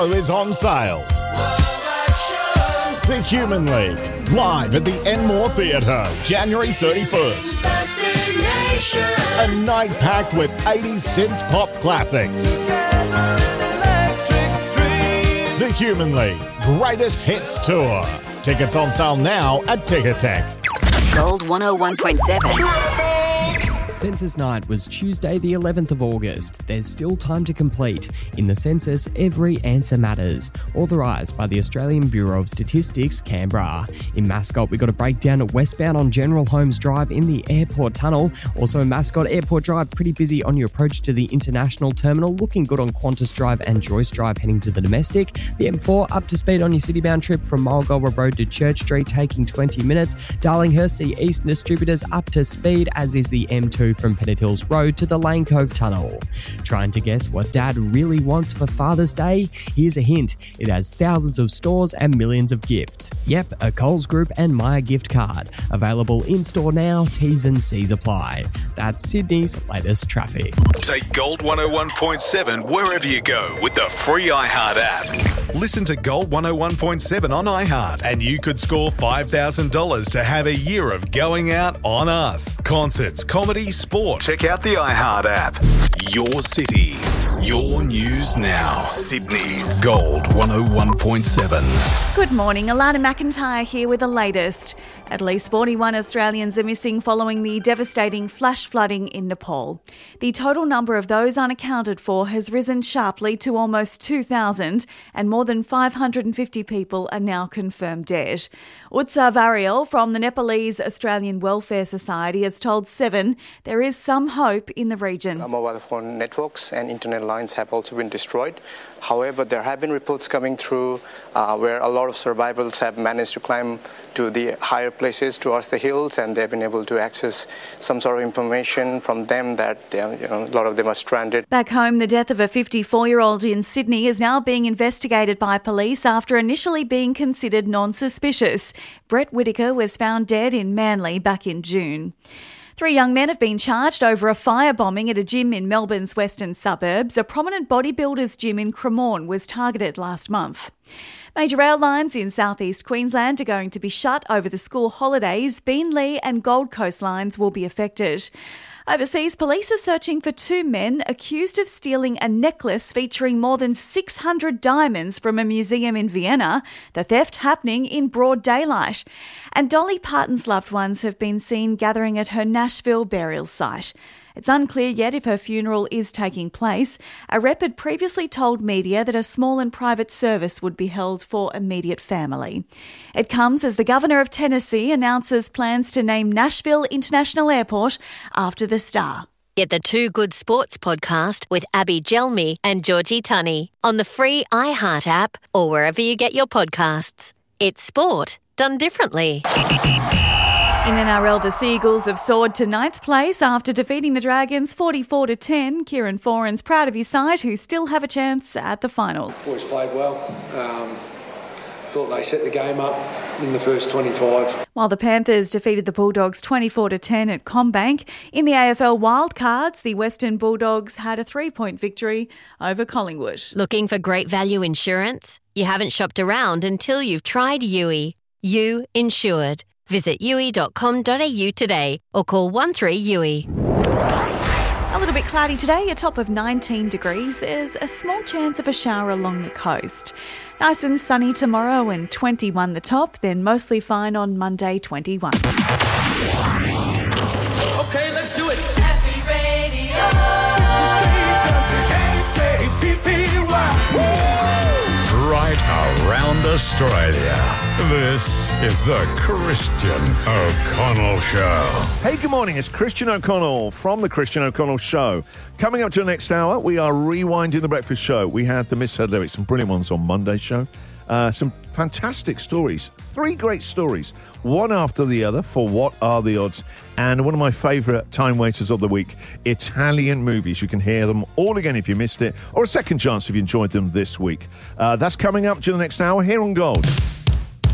is on sale. The Human League, live at the Enmore Theatre, January 31st. A night packed with 80s synth pop classics. The Human League, Greatest Hits Tour. Tickets on sale now at Ticketek. Gold 101.7. Census night was Tuesday the 11th of August. There's still time to complete. In the census, every answer matters. Authorised by the Australian Bureau of Statistics, Canberra. In Mascot, we got a breakdown at westbound on General Holmes Drive in the airport tunnel. Also in Mascot, Airport Drive, pretty busy on your approach to the International Terminal. Looking good on Qantas Drive and Joyce Drive heading to the domestic. The M4 up to speed on your citybound trip from Mulgold Road to Church Street, taking 20 minutes. Darlinghurst, the Eastern Distributors up to speed, as is the M2 from Pennant Hills Road to the Lane Cove Tunnel. Trying to guess what Dad really wants for Father's Day? Here's a hint. It has thousands of stores and millions of gifts. Yep, a Coles Group and Myer gift card. Available in-store now, T's and C's apply. That's Sydney's latest traffic. Take Gold 101.7 wherever you go with the free iHeart app. Listen to Gold 101.7 on iHeart and you could score $5,000 to have a year of going out on us. Concerts, comedy, sport. Check out the iHeart app. Your city, your news now. Sydney's Gold 101.7. Good morning, Alana McIntyre here with the latest. At least 41 Australians are missing following the devastating flash flooding in Nepal. The total number of those unaccounted for has risen sharply to almost 2,000 and more than 550 people are now confirmed dead. Utsav Ariel from the Nepalese Australian Welfare Society has told Seven there is some hope in the region. Mobile phone networks and internet lines have also been destroyed. However, there have been reports coming through where a lot of survivors have managed to climb to the higher places towards the hills, and they've been able to access some sort of information from them that a lot of them are stranded. Back home, the death of a 54-year-old in Sydney is now being investigated by police after initially being considered non-suspicious. Brett Whitaker was found dead in Manly back in June. 3 young men have been charged over a firebombing at a gym in Melbourne's western suburbs. A prominent bodybuilders gym in Cremorne was targeted last month. Major rail lines in southeast Queensland are going to be shut over the school holidays. Beenleigh and Gold Coast lines will be affected. Overseas, police are searching for 2 men accused of stealing a necklace featuring more than 600 diamonds from a museum in Vienna, the theft happening in broad daylight. And Dolly Parton's loved ones have been seen gathering at her Nashville burial site. It's unclear yet if her funeral is taking place. A rep had previously told media that a small and private service would be held for immediate family. It comes as the Governor of Tennessee announces plans to name Nashville International Airport after the star. Get the Two Good Sports podcast with Abby Gelmi and Georgie Tunney on the free iHeart app or wherever you get your podcasts. It's sport done differently. In NRL, the Seagulls have soared to 9th place after defeating the Dragons 44-10. Kieran Foran's proud of his side, who still have a chance at the finals. Boys played well. Thought they set the game up in the first 25. While the Panthers defeated the Bulldogs 24-10 at CommBank. In the AFL Wildcards, the Western Bulldogs had a 3-point victory over Collingwood. Looking for great value insurance? You haven't shopped around until you've tried Yui. You Insured. Visit yui.com.au today or call 13-YUI. A little bit cloudy today, a top of 19 degrees. There's a small chance of a shower along the coast. Nice and sunny tomorrow and 21 the top, then mostly fine on Monday, 21. Okay, let's do it. Happy Radio. Right around Australia. This is the Christian O'Connell Show. Hey, good morning. It's Christian O'Connell from the Christian O'Connell Show. Coming up to the next hour, we are rewinding the breakfast show. We had the misheard lyrics, some brilliant ones on Monday's show. Some fantastic stories. 3 great stories, one after the other for What Are the Odds? And one of my favourite time wasters of the week, Italian movies. You can hear them all again if you missed it, or a second chance if you enjoyed them this week. That's coming up to the next hour here on Gold.